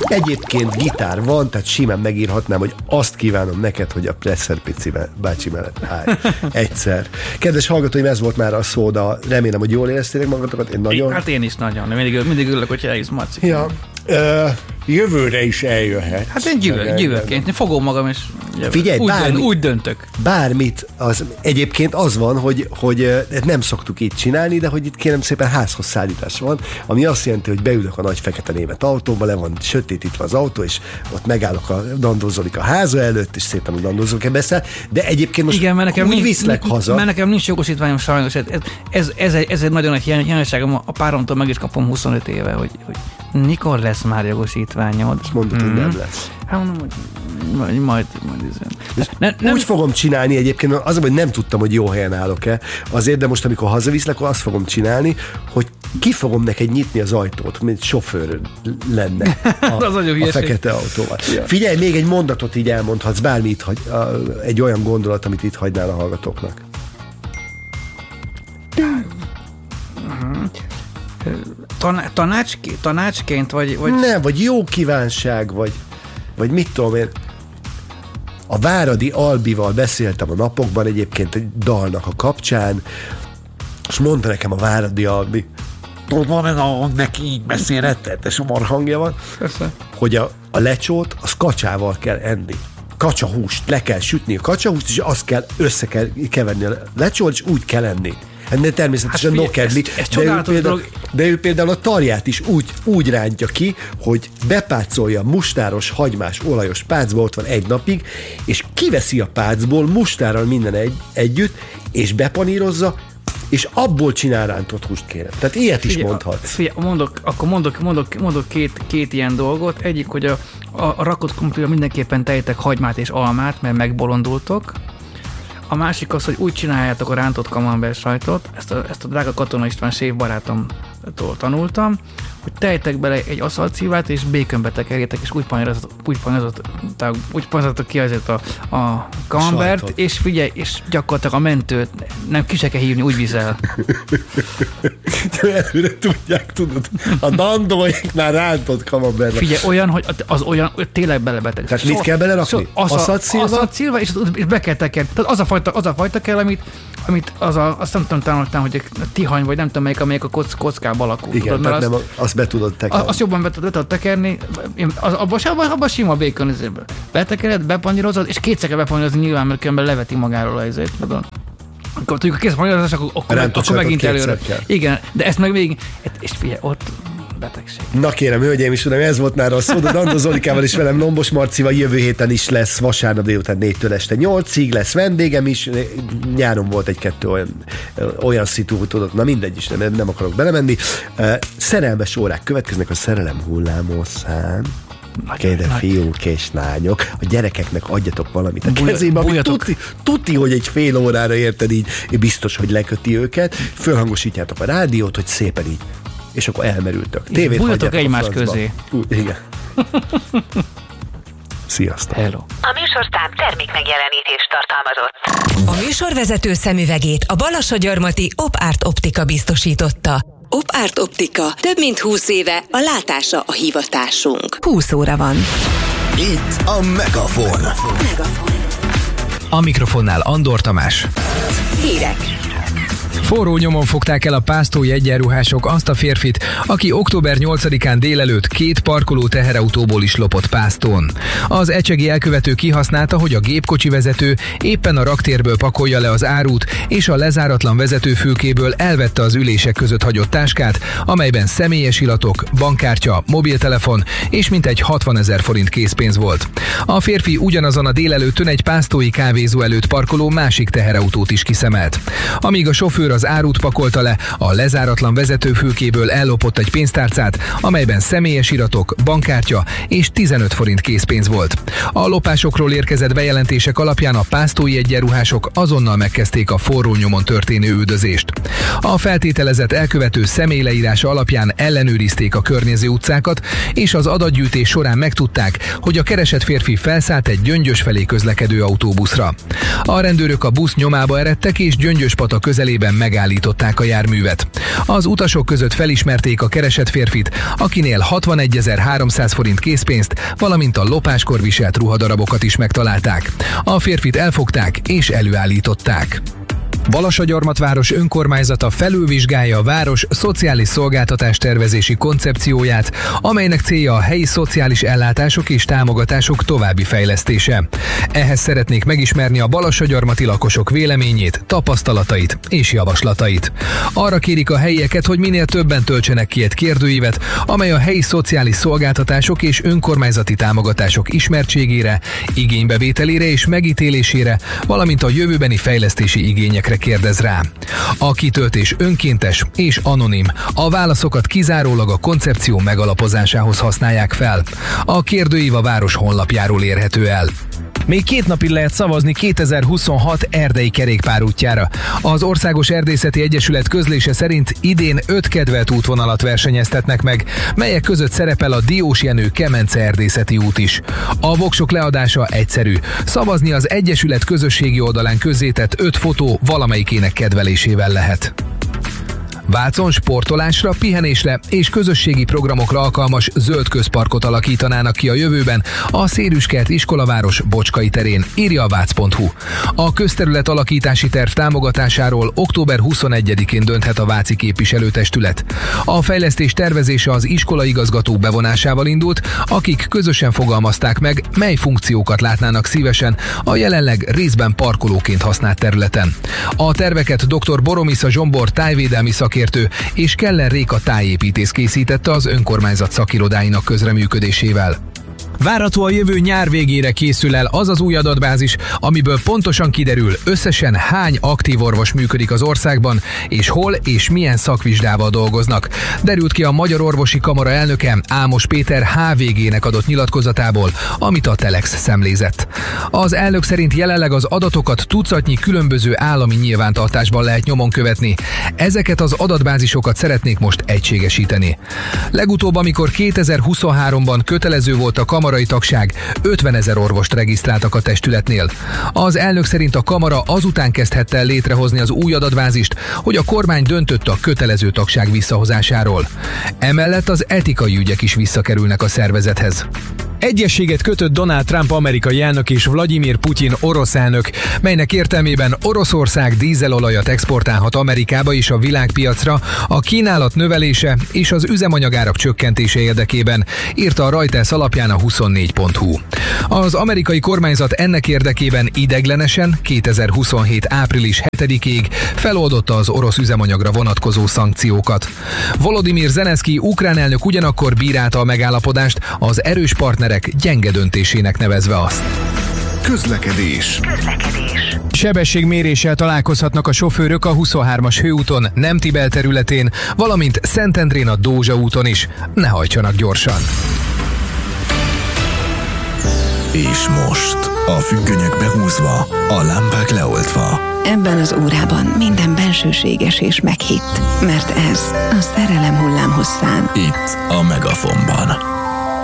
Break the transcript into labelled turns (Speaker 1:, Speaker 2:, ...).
Speaker 1: Egyébként gitár van, tehát simán megírhatnám, hogy azt kívánom neked, hogy a Presser Pici bácsi mellett állj. Egyszer. Kedves hallgatóim, ez volt már a szó, de remélem, hogy jól éreztétek magatokat. Ja. Jövőre is eljöhet.
Speaker 2: Hát én gyűvökként. Én fogom magam, és
Speaker 1: figyelj,
Speaker 2: úgy döntök.
Speaker 1: Bármit, egyébként az van, hogy nem szoktuk így csinálni, de hogy itt kérem szépen házhoz szállítás van, ami azt jelenti, hogy beülök a nagy fekete német autóba, le van sötétítve az autó, és ott megállok, dandozolik a háza előtt, és szépen úgy dandozolok ebbe, de egyébként most igen, úgy viszlek haza.
Speaker 2: Mert nekem nincs jogosítványom sajnos. Ez egy nagyon nagy hiányosságom, a páromtól meg is kapom 25 éve, hogy mikor lesz már jogosítványod?
Speaker 1: És mondod, hogy nem lesz.
Speaker 2: Hát mondom, hogy majd nem.
Speaker 1: Úgy fogom csinálni egyébként, az, hogy nem tudtam, hogy jó helyen állok-e, azért, de most, amikor hazaviszlek, akkor azt fogom csinálni, hogy ki fogom neked nyitni az ajtót, mint sofőr lenne a fekete autóval. Ja. Figyelj, még egy mondatot így elmondhatsz, bármit, egy olyan gondolat, amit itt hagynál a hallgatóknak.
Speaker 2: Tanácsként, vagy...
Speaker 1: Nem, vagy jó kívánság, vagy mit tudom én. A Váradi Albival beszéltem a napokban egyébként egy dalnak a kapcsán, és mondta nekem a Váradi Albi, tudod, neki így beszélhetett, somar hangja van, hogy a lecsót, az kacsával kell enni. Kacsahúst, le kell sütni a kacsahúst, és azt kell, össze kell keverni a lecsót, és úgy kell enni. Ennél természetesen nokedli, de ő például a tarját is úgy rántja ki, hogy bepácolja mustáros, hagymás, olajos pácba, ott van egy napig, és kiveszi a pácból mustárral minden együtt, és bepanírozza, és abból csinál rántott húst, kérem. Tehát ilyet is mondhatsz.
Speaker 2: Mondok két ilyen dolgot. Egyik, hogy a rakott krumplira mindenképpen tejtek hagymát és almát, mert megbolondultok. A másik az, hogy úgy csináljátok a rántott camembert sajtot, ezt a drága Katona István séf barátomtól tanultam, hogy tejtek bele egy aszalcívát, és békönbe tekerjétek, és úgy panírozzatok ki azért a camembert, és figyelj, és gyakorlatilag a mentőt nem ki se kell hívni, úgy vizel.
Speaker 1: Előre tudják, tudod, a dandóiknál rántott camembert.
Speaker 2: Figyelj, olyan, hogy az olyan, hogy tényleg belebeteg.
Speaker 1: Tehát mit kell belerakni?
Speaker 2: Aszalcívva, és be kell tekerni. Tehát az a fajta kell, amit azt nem tudom talán, hogy a tihany, vagy nem tudom amelyik a kockába alakul.
Speaker 1: Igen, tudod, tehát azt be tudod tekerni.
Speaker 2: Azt jobban be tudod tekerni, abban sima bacon betekered, bepanírozod, és kétszer kell bepanírozni nyilván, mert különben leveti magáról azért, tudod. Akkor tudjuk a készpanírozás, akkor megint előre. Igen, de ezt meg végig, és figyelj, ott betegség.
Speaker 1: Na kérem, hölgyeim és uraim, ez volt már a szó, de Dandó Zolikával és velem, Lombos Marcival jövő héten is lesz, vasárnap délután 4-től este 8-ig, lesz vendégem is, nyáron volt egy-kettő olyan szitu, tudod, na mindegy is, nem akarok belemenni. Szerelmes órák következnek a Szerelem hullámhosszán. Kedve fiúk és lányok, a gyerekeknek adjatok valamit a kezébe, ami tuti, hogy egy fél órára érted így, biztos, hogy leköti őket, fölhangosítjátok a rádiót, hogy szépen így, és akkor elmerültök.
Speaker 2: Tévét hagyjátok egymás közé.
Speaker 1: Igen. Sziasztok.
Speaker 2: Hello.
Speaker 3: A műsorszám termék megjelenítést tartalmazott.
Speaker 4: A műsorvezető szemüvegét a Balassagyarmati Op-Art Optika biztosította. Op-Art Optika. Több mint 20 éve a látása a hivatásunk. 20 óra van.
Speaker 5: Itt a Megafon.
Speaker 6: A mikrofonnál Andor Tamás.
Speaker 4: Hírek.
Speaker 6: Forró nyomon fogták el a pásztói egyenruhások azt a férfit, aki október 8-án délelőtt 2 parkoló teherautóból is lopott Pásztón. Az ecsegi elkövető kihasználta, hogy a gépkocsi vezető éppen a raktérből pakolja le az árut, és a lezáratlan vezetőfülkéből elvette az ülések között hagyott táskát, amelyben személyes iratok, bankkártya, mobiltelefon és mintegy 60 000 forint készpénz volt. A férfi ugyanazon a délelőttön egy pásztói kávézó előtt parkoló másik teherautót is kiszemelt. Amíg a sofőr az árut pakolta le, a lezáratlan vezetőfülkéből ellopott egy pénztárcát, amelyben személyes iratok, bankkártya és 15 forint készpénz volt. A lopásokról érkezett bejelentések alapján a pásztói egyenruhások azonnal megkezdték a forró nyomon történő üldözést. A feltételezett elkövető személyleírása alapján ellenőrizték a környező utcákat, és az adatgyűjtés során megtudták, hogy a keresett férfi felszállt egy Gyöngyös felé közlekedő autóbuszra. A rendőrök a busz nyomába eredtek, és Gyöngyöspata közelében megállították a járművet. Az utasok között felismerték a keresett férfit, akinél 61.300 forint készpénzt, valamint a lopáskor viselt ruhadarabokat is megtalálták. A férfit elfogták és előállították. Balassagyarmat város önkormányzata felülvizsgálja a város szociális szolgáltatás tervezési koncepcióját, amelynek célja a helyi szociális ellátások és támogatások további fejlesztése. Ehhez szeretnék megismerni a balassagyarmati lakosok véleményét, tapasztalatait és javaslatait. Arra kérik a helyieket, hogy minél többen töltsenek ki egy kérdőívet, amely a helyi szociális szolgáltatások és önkormányzati támogatások ismertségére, igénybevételére és megítélésére, valamint a jövőbeni fejlesztési igényekre kérdez rá. A kitöltés önkéntes és anonim. A válaszokat kizárólag a koncepció megalapozásához használják fel. A kérdőív a város honlapjáról érhető el. Még 2 napig lehet szavazni 2026 erdei kerékpárútjára. Az Országos Erdészeti Egyesület közlése szerint idén 5 kedvelt útvonalat versenyeztetnek meg, melyek között szerepel a Diós Jenő Kemence erdészeti út is. A voksok leadása egyszerű. Szavazni az Egyesület közösségi oldalán közzétett 5 fotó valamelyikének kedvelésével lehet. Vácon sportolásra, pihenésre és közösségi programokra alkalmas zöld közparkot alakítanának ki a jövőben a Szérüskert iskolaváros Bocskai terén, írja a vác.hu. A közterület alakítási terv támogatásáról október 21-én dönthet a váci képviselőtestület. A fejlesztés tervezése az iskolaigazgatók bevonásával indult, akik közösen fogalmazták meg, mely funkciókat látnának szívesen a jelenleg részben parkolóként használt területen. A terveket dr. Boromisza Zsombor tájvédelmi szakértő és Keller Réka tájépítész készítette az önkormányzat szakirodáinak közreműködésével. Várható a jövő nyár végére készül el az az új adatbázis, amiből pontosan kiderül, összesen hány aktív orvos működik az országban, és hol és milyen szakvizsgával dolgoznak. Derült ki a Magyar Orvosi Kamara elnöke Ámos Péter HVG-nek adott nyilatkozatából, amit a Telex szemlézett. Az elnök szerint jelenleg az adatokat tucatnyi különböző állami nyilvántartásban lehet nyomon követni. Ezeket az adatbázisokat szeretnék most egységesíteni. Legutóbb, amikor 2023-ban kötelező volt a kamarai tagság, 50 000 orvost regisztráltak a testületnél. Az elnök szerint a kamara azután kezdhette el létrehozni az új adatbázist, hogy a kormány döntött a kötelező tagság visszahozásáról. Emellett az etikai ügyek is visszakerülnek a szervezethez. Egyességet kötött Donald Trump amerikai elnök és Vladimir Putyin orosz elnök, melynek értelmében Oroszország dízelolajat exportálhat Amerikába és a világpiacra a kínálat növelése és az üzemanyagárak csökkentése érdekében, írta a Reuters alapján a 24.hu. Az amerikai kormányzat ennek érdekében ideiglenesen 2027. április 7-ig feloldotta az orosz üzemanyagra vonatkozó szankciókat. Volodymyr Zelenszky ukrán elnök ugyanakkor bírálta a megállapodást, az erős partnerek gyenge döntésének nevezve azt.
Speaker 5: Közlekedés.
Speaker 6: Sebességméréssel találkozhatnak a sofőrök a 23-as főúton, Nemtibel területén, valamint Szentendrén a Dózsa úton is. Ne hajtsanak gyorsan!
Speaker 5: És most a függönyök behúzva, a lámpák leoltva.
Speaker 7: Ebben az órában minden bensőséges és meghitt, mert ez a szerelem hullámhosszán.
Speaker 5: Itt a Megafonban.